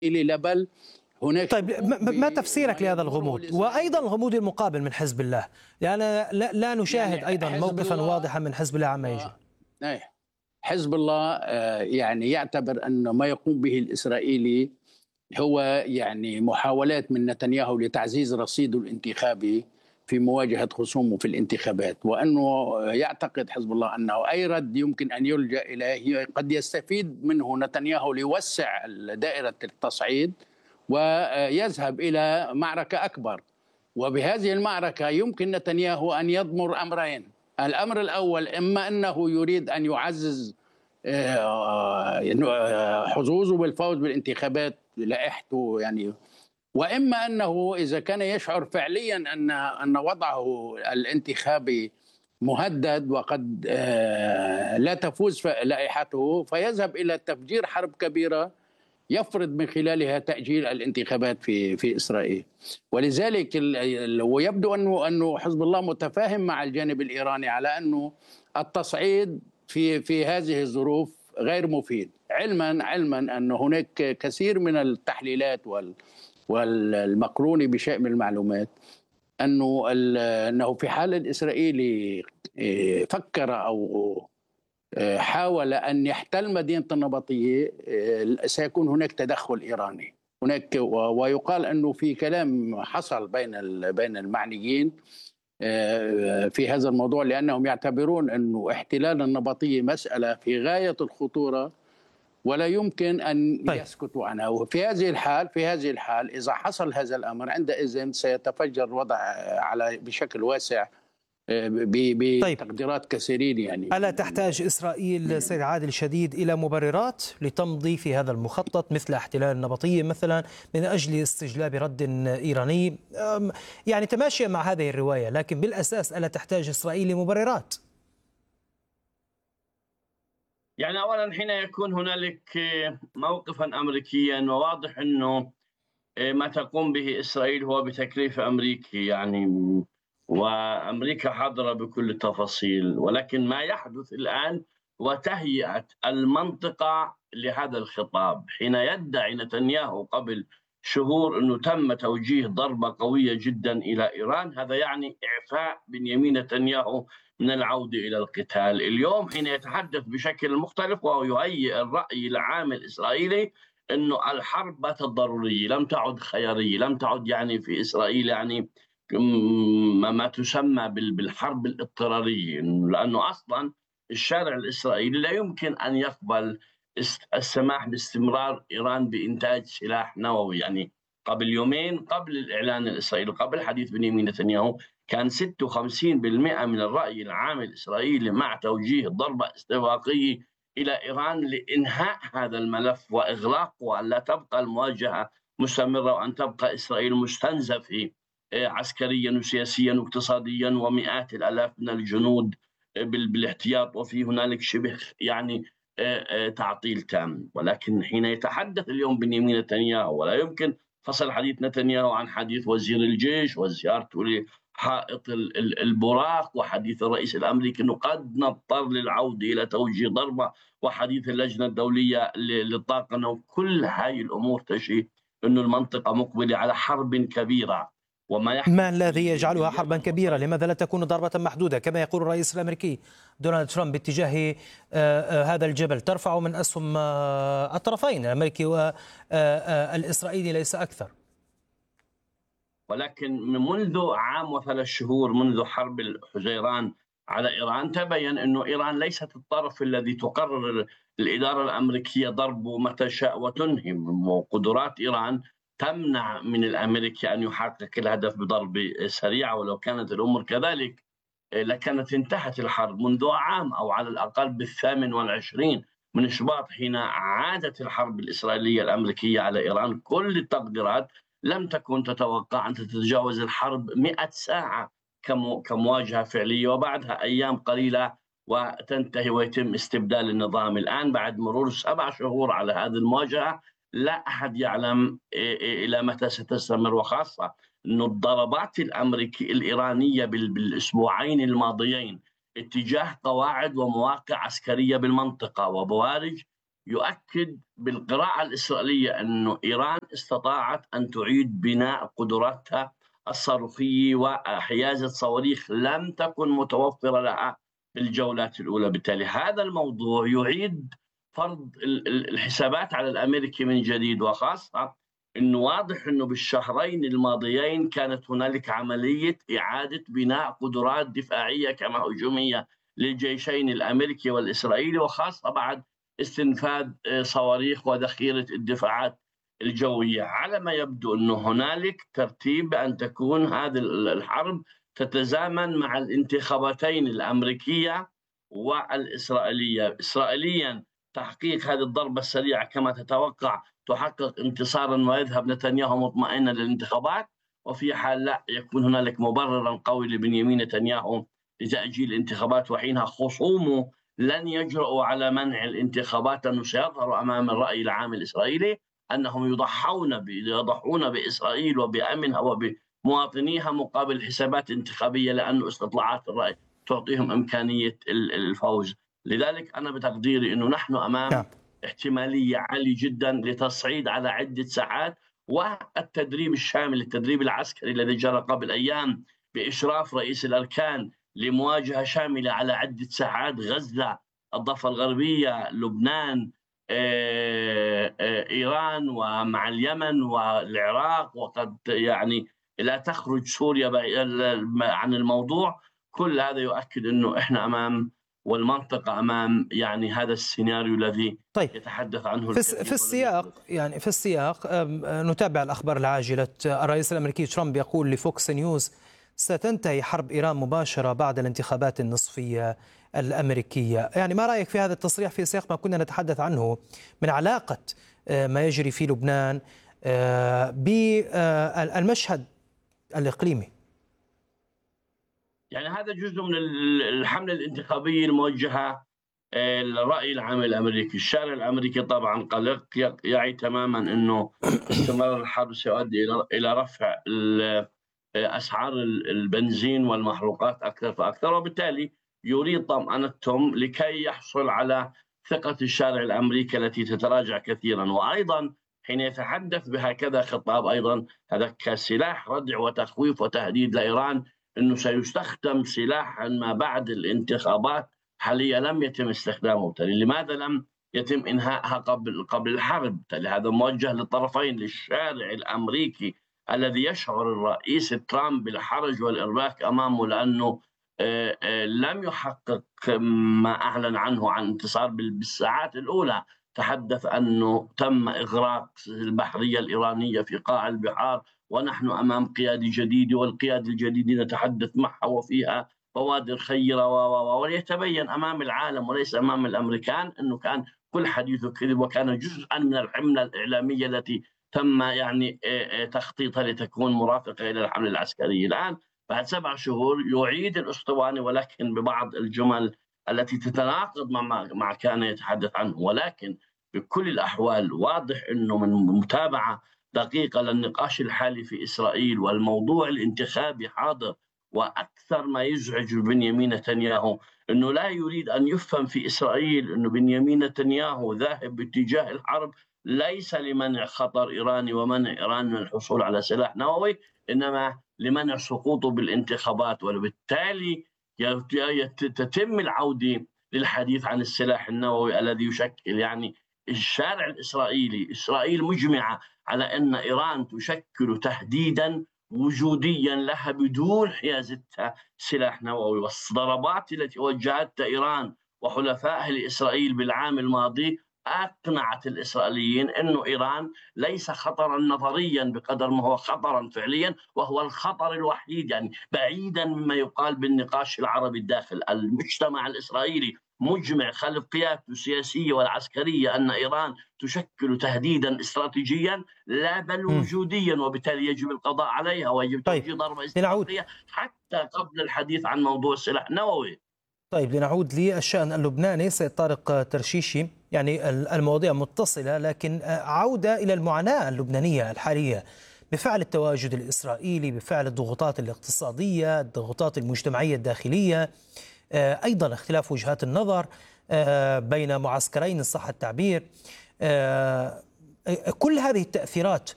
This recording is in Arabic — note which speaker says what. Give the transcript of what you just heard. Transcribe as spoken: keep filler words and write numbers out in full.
Speaker 1: لا بل هناك
Speaker 2: طيب ما ما تفسيرك لهذا الغموض وأيضا الغموض المقابل من حزب الله؟ يعني لا, لا نشاهد
Speaker 1: يعني
Speaker 2: أيضا موقفا واضحا من حزب الله عما يجري.
Speaker 1: حزب الله يعني يعتبر أن ما يقوم به الإسرائيلي هو يعني محاولات من نتنياهو لتعزيز رصيده الانتخابي في مواجهة خصومه في الانتخابات، وأنه يعتقد حزب الله أنه أي رد يمكن أن يلجأ إليه قد يستفيد منه نتنياهو ليوسع دائرة التصعيد ويذهب إلى معركة أكبر. وبهذه المعركة يمكن نتنياهو أن يضمر أمرين: الأمر الأول إما أنه يريد أن يعزز حظوظه بالفوز بالانتخابات لائحته يعني، وإما أنه إذا كان يشعر فعليا أن أن وضعه الانتخابي مهدد وقد لا تفوز لائحته فيذهب إلى تفجير حرب كبيرة يفرض من خلالها تأجيل الانتخابات في في إسرائيل. ولذلك ويبدو أنه أنه حزب الله متفاهم مع الجانب الإيراني على أنه التصعيد في في هذه الظروف غير مفيد، علما علما أن هناك كثير من التحليلات وال والمقرون بشيء من المعلومات أنه أنه في حال الإسرائيلي فكر أو حاول أن يحتل مدينة النبطية سيكون هناك تدخل إيراني هناك. ويقال أنه في كلام حصل بين بين المعنيين في هذا الموضوع، لأنهم يعتبرون أنه احتلال النبطية مسألة في غاية الخطورة ولا يمكن أن
Speaker 2: طيب.
Speaker 1: يسكتوا عنها. وفي هذه الحال في هذه الحال إذا حصل هذا الأمر عندئذ سيتفجر الوضع على بشكل واسع بتقديرات طيب. كثيرين يعني.
Speaker 2: ألا تحتاج إسرائيل سيد عادل شديد إلى مبررات لتمضي في هذا المخطط مثل احتلال النبطية مثلا من أجل استجلاب رد إيراني؟ يعني تماشيا مع هذه الرواية، لكن بالأساس ألا تحتاج إسرائيل لمبررات؟
Speaker 3: يعني أولا حين يكون هنالك موقفا أمريكيا وواضح أنه ما تقوم به إسرائيل هو بتكليف أمريكي يعني، وأمريكا حاضرة بكل التفاصيل، ولكن ما يحدث الآن هو تهيئة المنطقة لهذا الخطاب. حين يدعي نتنياهو قبل شهور أنه تم توجيه ضربة قوية جدا إلى إيران، هذا يعني إعفاء بنيامين نتنياهو من العودة إلى القتال. اليوم حين يتحدث بشكل مختلف وهو يهيئ الرأي العام الإسرائيلي أنه الحرب باتت ضرورية، لم تعد خيارية، لم تعد يعني في إسرائيل يعني ما تسمى بالحرب الاضطرارية، لأنه أصلا الشارع الإسرائيلي لا يمكن أن يقبل السماح باستمرار إيران بإنتاج سلاح نووي. يعني قبل يومين قبل الإعلان الإسرائيلي قبل حديث بنيامين نتنياهو كان ستة وخمسين بالمئة من الرأي العام الإسرائيلي مع توجيه ضربة استباقية إلى إيران لإنهاء هذا الملف وإغلاقه وأن لا تبقى المواجهة مستمرة وأن تبقى إسرائيل مستنزفة عسكريا وسياسيا واقتصاديا ومئات الآلاف من الجنود بالاحتياط، وفي هنالك شبه يعني تعطيل تام. ولكن حين يتحدث اليوم بنيامين نتنياهو ولا يمكن فصل حديث نتنياهو عن حديث وزير الجيش وزيارته لحائط البراق وحديث الرئيس الأمريكي أنه قد نضطر للعودة إلى توجيه ضربة وحديث اللجنة الدولية للطاقة، أنه كل هاي الأمور تشير أنه المنطقة مقبلة على حرب كبيرة.
Speaker 2: وما ما الذي يجعلها حربا كبيرة؟ لماذا لا تكون ضربة محدودة كما يقول الرئيس الأمريكي دونالد ترامب باتجاه هذا الجبل ترفع من أسهم الطرفين الأمريكي والإسرائيلي ليس أكثر؟
Speaker 3: ولكن منذ عام وثلاث شهور منذ حرب الحزيران على إيران تبين أنه إيران ليست الطرف الذي تقرر الإدارة الأمريكية ضربه متى شاء وتنهي، وقدرات إيران تمنع من الأمريكي أن يحقق الهدف بضربة سريعة. ولو كانت الأمور كذلك لكانت انتهت الحرب منذ عام أو على الأقل بالثامن والعشرين من شباط حين عادت الحرب الإسرائيلية الأمريكية على إيران. كل التقديرات لم تكن تتوقع أن تتجاوز الحرب مئة ساعة كمواجهة فعلية، وبعدها أيام قليلة وتنتهي ويتم استبدال النظام. الآن بعد مرور سبع شهور على هذه المواجهة لا أحد يعلم إلى متى ستستمر، وخاصة أن الضربات الأمريكية الإيرانية بالأسبوعين الماضيين اتجاه قواعد ومواقع عسكرية بالمنطقة وبوارج يؤكد بالقراءة الإسرائيلية أن إيران استطاعت أن تعيد بناء قدراتها الصاروخية وحيازة صواريخ لم تكن متوفرة لها بالجولات الأولى. بالتالي هذا الموضوع يعيد فرض الحسابات على الأمريكي من جديد، وخاصة أنه واضح أنه بالشهرين الماضيين كانت هنالك عملية إعادة بناء قدرات دفاعية كما هجومية للجيشين الأمريكي والإسرائيلي، وخاصة بعد استنفاذ صواريخ وذخيرة الدفاعات الجوية. على ما يبدو أنه هنالك ترتيب بأن تكون هذه الحرب تتزامن مع الانتخاباتين الأمريكية والإسرائيلية. إسرائيليا تحقيق هذه الضربة السريعة كما تتوقع تحقق انتصارا ويذهب نتنياهو مطمئنا للانتخابات، وفي حال لا يكون هنالك مبررا قوي لبنيامين نتنياهو لتأجيل الانتخابات، وحينها خصومه لن يجرؤوا على منع الانتخابات، لأنه سيظهر أمام الرأي العام الإسرائيلي أنهم يضحون يضحون بإسرائيل وبأمنها وبمواطنيها مقابل حسابات انتخابية، لأن استطلاعات الرأي تعطيهم إمكانية الفوز. لذلك أنا بتقديري أنه نحن أمام احتمالية عالية جدا لتصعيد على عدة ساعات، والتدريب الشامل التدريب العسكري الذي جرى قبل أيام بإشراف رئيس الأركان لمواجهة شاملة على عدة ساحات: غزة، الضفة الغربية، لبنان، إيران، ومع اليمن والعراق، وقد يعني لا تخرج سوريا عن الموضوع. كل هذا يؤكد أنه إحنا أمام والمنطقة أمام يعني هذا السيناريو الذي طيب. يتحدث عنه
Speaker 2: في, في السياق يعني في السياق نتابع الأخبار العاجلة. الرئيس الأمريكي ترامب يقول لفوكس نيوز: ستنتهي حرب إيران مباشرة بعد الانتخابات النصفية الأمريكية. يعني ما رأيك في هذا التصريح في سياق ما كنا نتحدث عنه من علاقة ما يجري في لبنان بالمشهد الإقليمي؟
Speaker 3: يعني هذا جزء من الحملة الانتخابية الموجهة للرأي العام الأمريكي. الشارع الأمريكي طبعا قلق، يعي تماما أنه استمرار الحرب سيؤدي إلى رفع أسعار البنزين والمحروقات أكثر فأكثر، وبالتالي يريد طمأنتهم لكي يحصل على ثقة الشارع الأمريكي التي تتراجع كثيرا. وأيضا حين يتحدث بهكذا خطاب أيضا هذا كسلاح ردع وتخويف وتهديد لإيران أنه سيستخدم سلاحا ما بعد الانتخابات حاليا لم يتم استخدامه. بالتالي لماذا لم يتم إنهائها قبل قبل الحرب؟ بالتالي هذا موجه للطرفين، للشارع الأمريكي الذي يشعر الرئيس ترامب بالحرج والإرباك أمامه لأنه لم يحقق ما أعلن عنه عن انتصار بالساعات الأولى. تحدث أنه تم إغراق البحرية الإيرانية في قاع البحار، ونحن أمام قيادة جديدة، والقيادة الجديدة نتحدث معها وفيها بوادر خيرة، وليتبين أمام العالم وليس أمام الأمريكان أنه كان كل حديثه كذب، وكان جزءا من الحملة الإعلامية التي تم يعني تخطيطها لتكون مرافقة إلى الحملة العسكرية. الآن بعد سبع شهور يعيد الأسطواني، ولكن ببعض الجمل التي تتناقض مع ما كان يتحدث عنه. ولكن بكل الأحوال واضح أنه من متابعة دقيقة للنقاش الحالي في إسرائيل والموضوع الانتخابي حاضر، وأكثر ما يزعج بنيامين نتنياهو أنه لا يريد أن يفهم في إسرائيل أنه بنيامين نتنياهو ذاهب باتجاه الحرب ليس لمنع خطر إيراني ومنع إيران من الحصول على سلاح نووي، إنما لمنع سقوطه بالانتخابات. وبالتالي تتم العودة للحديث عن السلاح النووي الذي يشكل يعني الشارع الإسرائيلي. إسرائيل مجمعة على أن إيران تشكل تهديدا وجوديا لها بدون حيازتها سلاح نووي. والضربات التي وجهتها إيران وحلفائها لإسرائيل بالعام الماضي أقنعت الإسرائيليين أنه إيران ليس خطرا نظريا بقدر ما هو خطرا فعليا، وهو الخطر الوحيد يعني بعيدا مما يقال بالنقاش العربي الداخل. المجتمع الإسرائيلي مجمع خلف قيادته السياسية والعسكرية أن إيران تشكل تهديدا استراتيجيا لا بل وجوديا، وبالتالي يجب القضاء عليها ويجب
Speaker 2: طيب.
Speaker 3: توجيه ضربة استراتيجية حتى قبل الحديث عن موضوع السلاح النووي.
Speaker 2: طيب لنعود للشأن اللبناني. سيد طارق ترشيشي، يعني المواضيع متصلة، لكن عودة إلى المعاناة اللبنانية الحالية بفعل التواجد الإسرائيلي، بفعل الضغوطات الاقتصادية، الضغوطات المجتمعية الداخلية، أيضا اختلاف وجهات النظر. بين معسكرين إن صح التعبير. كل هذه التأثيرات